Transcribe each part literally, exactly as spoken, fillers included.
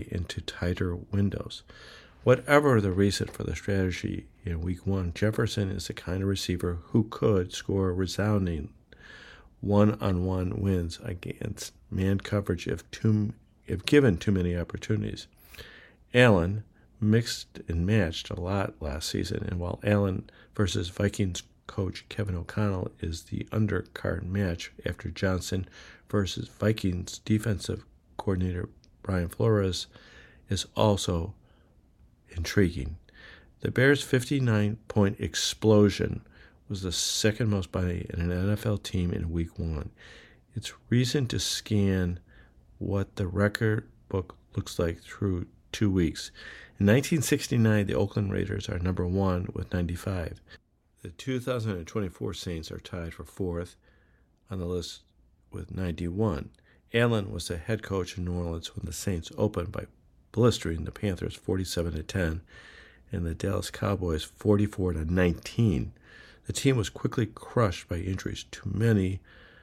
into tighter windows. Whatever the reason for the strategy in week one, Jefferson is the kind of receiver who could score resounding one-on-one wins against man coverage if too, if given too many opportunities. Allen mixed and matched a lot last season, and while Allen versus Vikings coach Kevin O'Connell is the undercard match after Johnson versus Vikings defensive coordinator Brian Flores is also intriguing. The Bears' fifty-nine point explosion was the second most by an N F L team in week one. It's reason to scan what the record book looks like through two weeks. In nineteen sixty-nine, the Oakland Raiders are number one with ninety-five. The two thousand twenty-four Saints are tied for fourth on the list with ninety-one. Allen was the head coach in New Orleans when the Saints opened by blistering the Panthers forty-seven to ten and the Dallas Cowboys forty-four to nineteen. The team was quickly crushed by injuries to many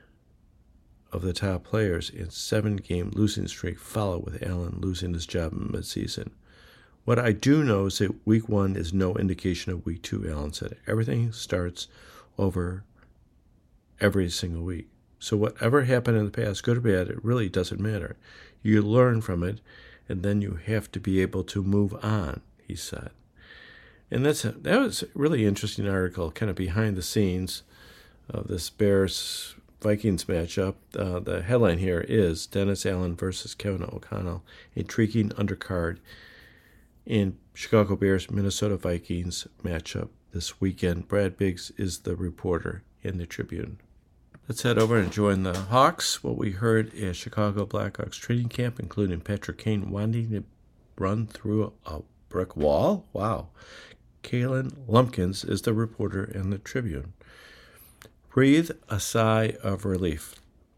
of the top players, and seven-game losing streak followed with Allen losing his job mid-season. What I do know is that week one is no indication of week two, Allen said. Everything starts over every single week. So whatever happened in the past, good or bad, it really doesn't matter. You learn from it, and then you have to be able to move on, he said. And that's a, that was a really interesting article, kind of behind the scenes of this Bears-Vikings matchup. Uh, the headline here is Dennis Allen versus Kevin O'Connell, intriguing undercard in Chicago Bears-Minnesota Vikings matchup this weekend. Brad Biggs is the reporter in the Tribune. Let's head over and join the Hawks. What we heard at Chicago Blackhawks training camp, including Patrick Kane wanting to run through a brick wall. Wow. Kalen Lumpkins is the reporter in the Tribune. Breathe a sigh of relief.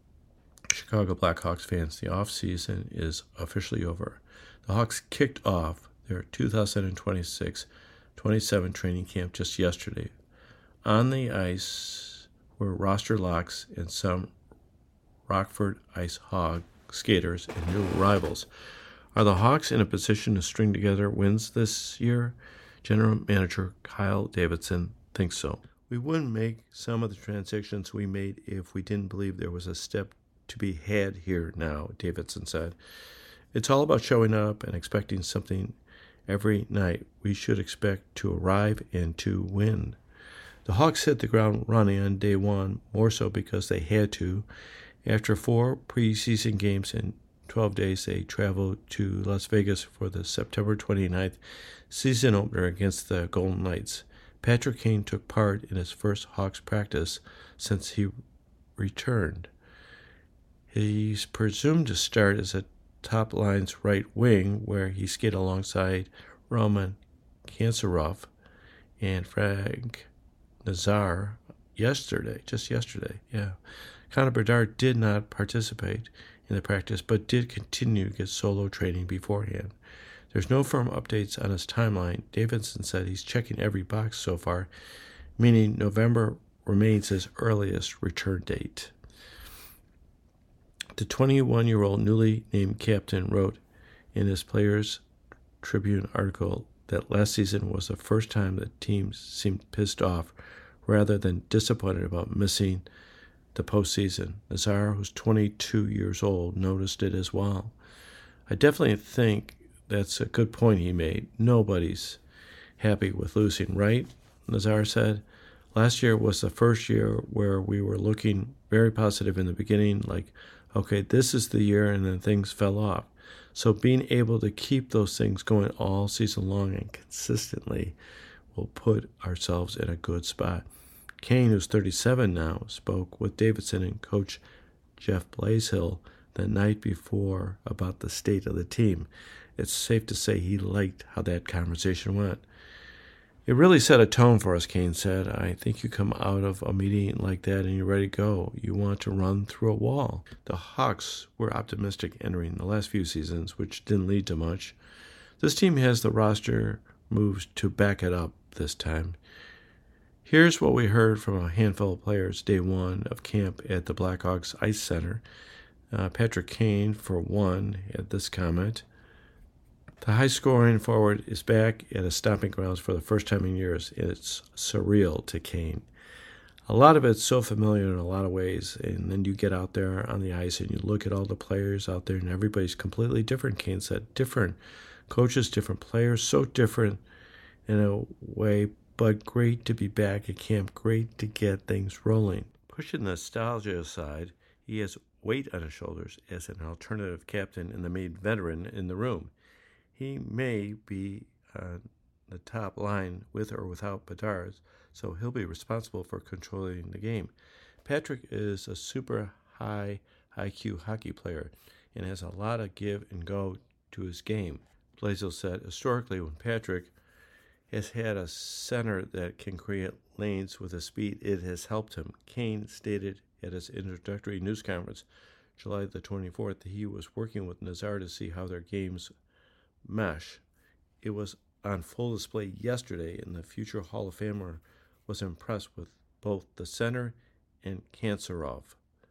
Chicago Blackhawks fans, the offseason is officially over. The Hawks kicked off their two thousand twenty-six twenty-seven training camp just yesterday. On the ice were roster locks and some Rockford Ice Hog skaters and new rivals. Are the Hawks in a position to string together wins this year? General Manager Kyle Davidson thinks so. We wouldn't make some of the transactions we made if we didn't believe there was a step to be had here now, Davidson said. It's all about showing up and expecting something every night. We should expect to arrive and to win. The Hawks hit the ground running on day one, more so because they had to. After four preseason games in twelve days, they traveled to Las Vegas for the September twenty-ninth season opener against the Golden Knights. Patrick Kane took part in his first Hawks practice since he returned. He's presumed to start as a top line's right wing, where he skated alongside Roman Kanserov and Frank Nazar yesterday, just yesterday, yeah. Connor Bedard did not participate in the practice, but did continue to get solo training beforehand. There's no firm updates on his timeline. Davidson said he's checking every box so far, meaning November remains his earliest return date. The twenty-one-year-old newly named captain wrote in his Players Tribune article that last season was the first time the team seemed pissed off rather than disappointed about missing the postseason. Nazar, who's twenty-two years old, noticed it as well. I definitely think that's a good point he made. Nobody's happy with losing, right? Nazar said. Last year was the first year where we were looking very positive in the beginning, like, okay, this is the year, and then things fell off. So being able to keep those things going all season long and consistently will put ourselves in a good spot. Kane, who's thirty-seven now, spoke with Davidson and coach Jeff Blazehill the night before about the state of the team. It's safe to say he liked how that conversation went. It really set a tone for us, Kane said. I think you come out of a meeting like that and you're ready to go. You want to run through a wall. The Hawks were optimistic entering the last few seasons, which didn't lead to much. This team has the roster moves to back it up this time. Here's what we heard from a handful of players day one of camp at the Blackhawks Ice Center. Uh, Patrick Kane, for one, had this comment. The high-scoring forward is back at his stomping grounds for the first time in years, and it's surreal to Kane. A lot of it's so familiar in a lot of ways, and then you get out there on the ice and you look at all the players out there, and everybody's completely different. Kane said different coaches, different players, so different in a way, but great to be back at camp, great to get things rolling. Pushing nostalgia aside, he has weight on his shoulders as an alternative captain and the main veteran in the room. He may be on the top line with or without Bedard, so he'll be responsible for controlling the game. Patrick is a super high I Q hockey player and has a lot of give and go to his game. Blaisdell said, historically, when Patrick has had a center that can create lanes with his speed, it has helped him. Kane stated at his introductory news conference, July the twenty-fourth, that he was working with Nazar to see how their games mesh. It was on full display yesterday, and the future Hall of Famer was impressed with both the center and Kanserov.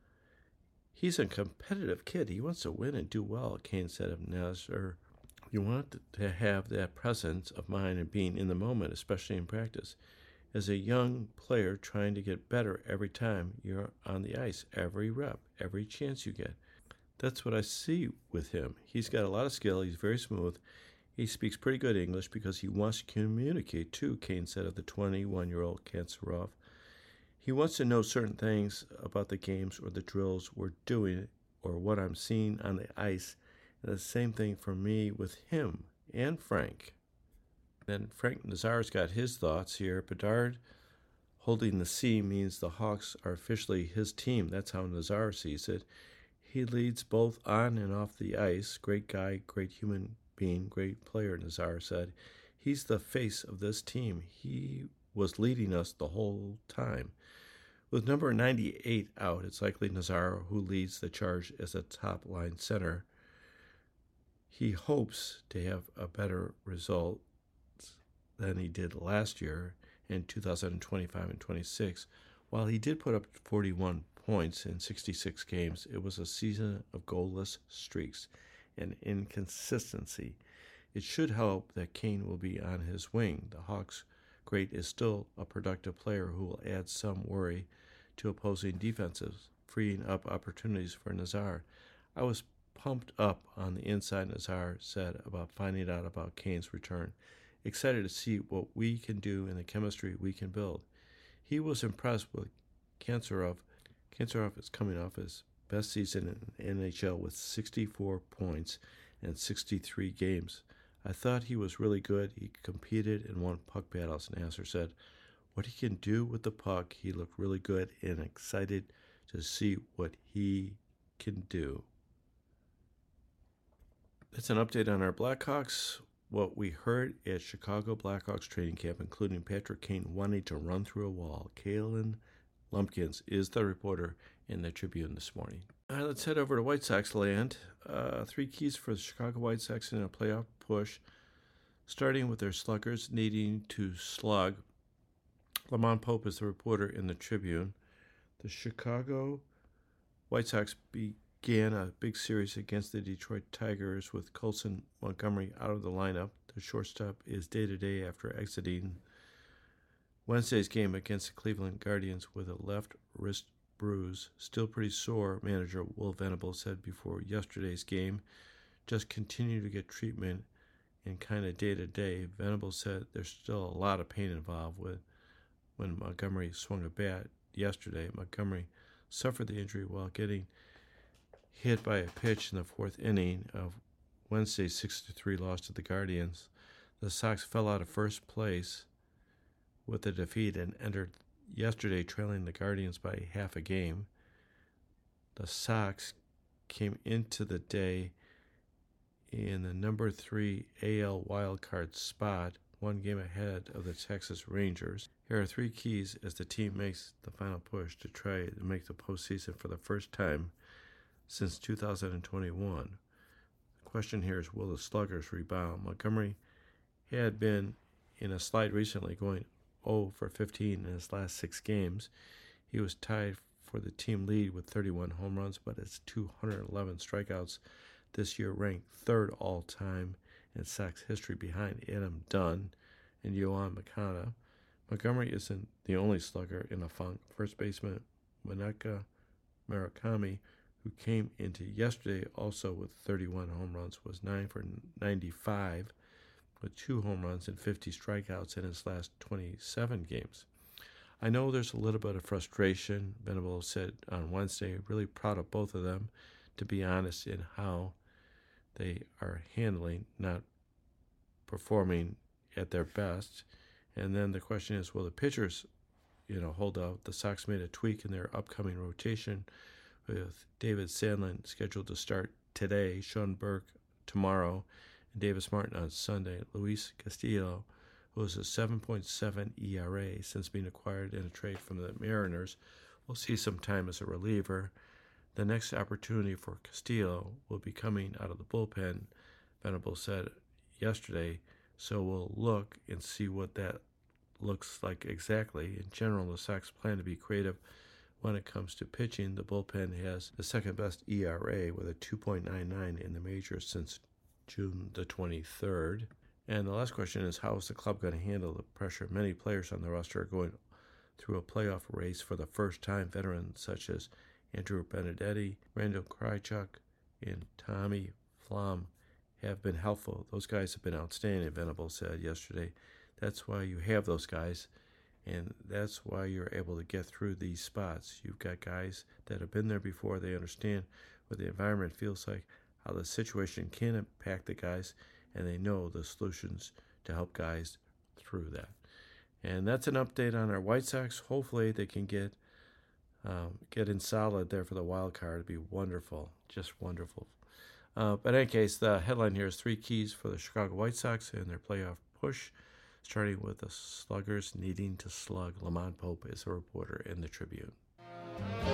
He's a competitive kid. He wants to win and do well, Kane said of Nazar. You want to have that presence of mind and being in the moment, especially in practice. As a young player trying to get better every time you're on the ice, every rep, every chance you get. That's what I see with him. He's got a lot of skill. He's very smooth. He speaks pretty good English because he wants to communicate too, Kane said of the twenty-one-year-old Kanserov. He wants to know certain things about the games or the drills we're doing or what I'm seeing on the ice. And the same thing for me with him and Frank. Then Frank Nazar's got his thoughts here. Bedard holding the C means the Hawks are officially his team. That's how Nazar sees it. He leads both on and off the ice. Great guy, great human being, great player, Nazar said. He's the face of this team. He was leading us the whole time. With number ninety-eight out, it's likely Nazar who leads the charge as a top-line center. He hopes to have a better result than he did last year in two thousand twenty-five and twenty-six. While he did put up forty-one points in sixty-six games, it was a season of goalless streaks and inconsistency. It should help that Kane will be on his wing. The Hawks' great is still a productive player who will add some worry to opposing defenses, freeing up opportunities for Nazar. I was pumped up on the inside, Nazar said about finding out about Kane's return. Excited to see what we can do and the chemistry we can build. He was impressed with Kanserov. Kanserov is coming off his best season in N H L with sixty-four points and sixty-three games. I thought he was really good. He competed and won puck battles, Nazar said. What he can do with the puck, he looked really good and excited to see what he can do. That's an update on our Blackhawks. What we heard at Chicago Blackhawks training camp, including Patrick Kane wanting to run through a wall. Kalen Lumpkins is the reporter in the Tribune this morning. All right, let's head over to White Sox land. Uh, three keys for the Chicago White Sox in a playoff push, starting with their sluggers needing to slug. Lamont Pope is the reporter in the Tribune. The Chicago White Sox began a big series against the Detroit Tigers with Colson Montgomery out of the lineup. The shortstop is day-to-day after exiting Wednesday's game against the Cleveland Guardians with a left wrist bruise. Still pretty sore, manager Will Venable said before yesterday's game. Just continue to get treatment and kind of day-to-day. Venable said there's still a lot of pain involved with when Montgomery swung a bat yesterday. Montgomery suffered the injury while getting hit by a pitch in the fourth inning of Wednesday's six to three loss to the Guardians. The Sox fell out of first place with the defeat and entered yesterday trailing the Guardians by half a game. The Sox came into the day in the number three A L wildcard spot, one game ahead of the Texas Rangers. Here are three keys as the team makes the final push to try to make the postseason for the first time since two thousand twenty-one. The question here is, will the Sluggers rebound? Montgomery had been in a slide recently, going oh for fifteen in his last six games. He was tied for the team lead with thirty-one home runs, but his two hundred eleven strikeouts this year ranked third all-time in Sox history behind Adam Dunn and Yoan Moncada. Montgomery isn't the only slugger in a funk. First baseman Maneka Murakami, who came into yesterday also with thirty-one home runs, was nine for ninety-five with two home runs and fifty strikeouts in his last twenty-seven games. I know there's a little bit of frustration, Venable said on Wednesday. Really proud of both of them, to be honest, in how they are handling, not performing at their best. And then the question is, will the pitchers, you know, hold out? The Sox made a tweak in their upcoming rotation with David Sandlin scheduled to start today, Sean Burke tomorrow, and Davis Martin on Sunday. Luis Castillo, who has a seven point seven E R A since being acquired in a trade from the Mariners, will see some time as a reliever. The next opportunity for Castillo will be coming out of the bullpen, Venable said yesterday, so we'll look and see what that looks like exactly. In general, the Sox plan to be creative when it comes to pitching. The bullpen has the second best E R A with a two point nine nine in the majors since June the twenty-third. And the last question is, how is the club going to handle the pressure? Many players on the roster are going through a playoff race for the first time. Veterans such as Andrew Benedetti, Randall Krychuk, and Tommy Pham have been helpful. Those guys have been outstanding, Venable said yesterday. That's why you have those guys, and that's why you're able to get through these spots. You've got guys that have been there before. They understand what the environment feels like, how the situation can impact the guys, and they know the solutions to help guys through that. And that's an update on our White Sox. Hopefully they can get um, get in solid there for the wild card. It'd be wonderful, just wonderful. Uh, but in any case, the headline here is three keys for the Chicago White Sox and their playoff push, starting with the sluggers needing to slug. Lamont Pope is a reporter in the Tribune.